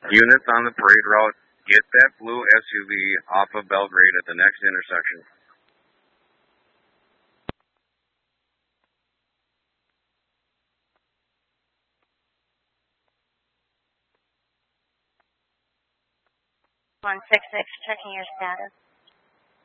Units on the parade route, get that blue SUV off of Belgrade at the next intersection. One 6-6, checking your status.